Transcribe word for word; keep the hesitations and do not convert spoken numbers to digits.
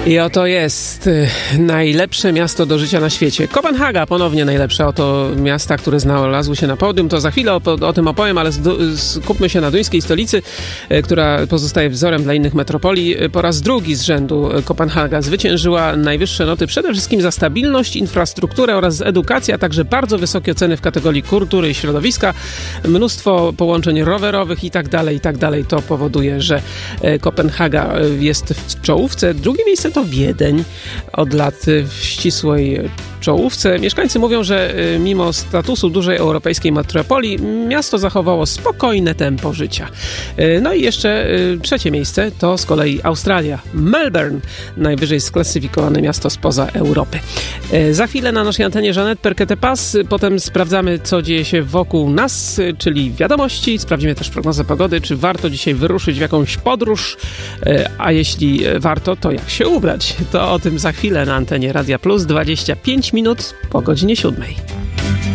I oto jest y, najlepsze miasto do życia na świecie. Kopenhaga, ponownie najlepsze oto miasta, które znalazły się na podium. To za chwilę o, o tym opowiem, ale skupmy się na duńskiej stolicy, y, która pozostaje wzorem dla innych metropolii. Y, po raz drugi z rzędu Kopenhaga zwyciężyła najwyższe noty przede wszystkim za stabilność, infrastrukturę oraz edukację, a także bardzo wysokie oceny w kategorii kultury i środowiska. Mnóstwo połączeń rowerowych i tak dalej, i tak dalej. To powoduje, że y, Kopenhaga jest w czołówce. Drugie miejsce to Wiedeń, od lat w ścisłej czołówce. Mieszkańcy mówią, że mimo statusu dużej europejskiej metropolii miasto zachowało spokojne tempo życia. No i jeszcze trzecie miejsce to z kolei Australia. Melbourne, najwyżej sklasyfikowane miasto spoza Europy. Za chwilę na naszej antenie Jeanette Perquet-Pas, potem sprawdzamy, co dzieje się wokół nas, czyli wiadomości, sprawdzimy też prognozę pogody, czy warto dzisiaj wyruszyć w jakąś podróż, a jeśli warto, to jak się ubrać. To o tym za chwilę na antenie Radia Plus. Dwadzieścia pięć minut po godzinie siódmej.